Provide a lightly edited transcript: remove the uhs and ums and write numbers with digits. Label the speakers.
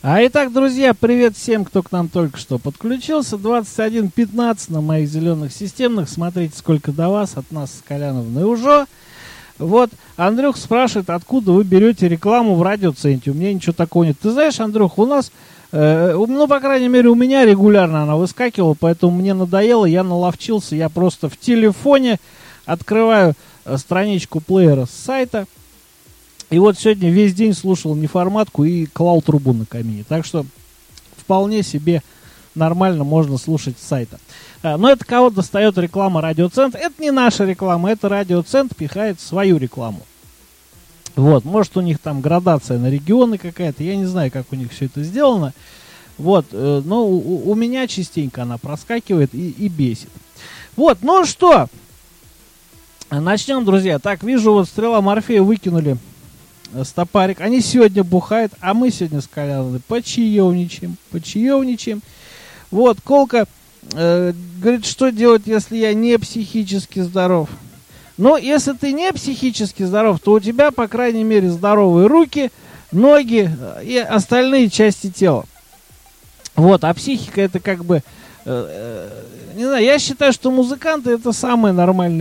Speaker 1: Итак, друзья, привет всем, кто к нам только что подключился. 21:15 на моих зеленых системных. Смотрите, сколько до вас, от нас с Коляновной уже. Вот, Андрюх спрашивает, откуда вы берете рекламу в радиоцентре. У меня ничего такого нет. Ты знаешь, Андрюх, у нас, по крайней мере, у меня регулярно она выскакивала, поэтому мне надоело, я наловчился. Я просто в телефоне открываю страничку плеера с сайта. И вот сегодня весь день слушал неформатку и клал трубу на камине. Так что вполне себе нормально можно слушать с сайта. Но это кого достает реклама радиоцентра. Это не наша реклама, это радиоцентр пихает свою рекламу. Вот, может у них там градация на регионы какая-то, я не знаю, как у них все это сделано. Вот, но у меня частенько она проскакивает и бесит. Вот, ну что, начнем, друзья. Так, вижу, вот Стрела Морфея выкинули. Стопарик, они сегодня бухают, а мы сегодня с Коляновой почаевничаем. Вот, Колка говорит, что делать, если я не психически здоров. Но если ты не психически здоров, то у тебя, по крайней мере, здоровые руки, ноги и остальные части тела. Вот, а психика это как бы, не знаю, я считаю, что музыканты это самое нормальное